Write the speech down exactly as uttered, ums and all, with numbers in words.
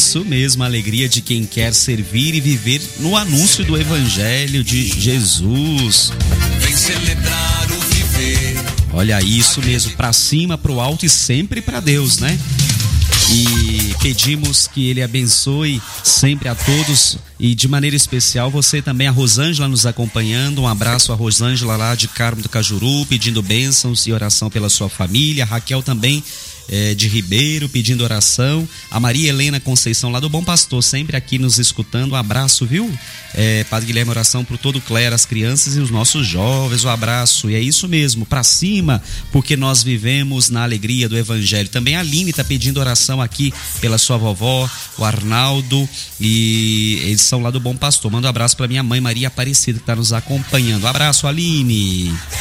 Isso mesmo, a alegria de quem quer servir e viver no anúncio do Evangelho de Jesus. Vem celebrar o viver. Olha, isso mesmo, pra cima, pro alto e sempre pra Deus, né? E pedimos que Ele abençoe sempre a todos e de maneira especial você também, a Rosângela nos acompanhando. Um abraço a Rosângela lá de Carmo do Cajuru, pedindo bênçãos e oração pela sua família. A Raquel também é, de Ribeiro, pedindo oração. A Maria Helena Conceição lá do Bom Pastor, sempre aqui nos escutando. Um abraço, viu? É, Padre Guilherme, oração por todo o clero, as crianças e os nossos jovens. Um abraço. E é isso mesmo, pra cima, porque nós vivemos na alegria do Evangelho. Também a Aline está pedindo oração aqui pela sua vovó, o Arnaldo, e eles são lá do Bom Pastor. Manda um abraço para minha mãe Maria Aparecida, que está nos acompanhando. Um abraço, Aline.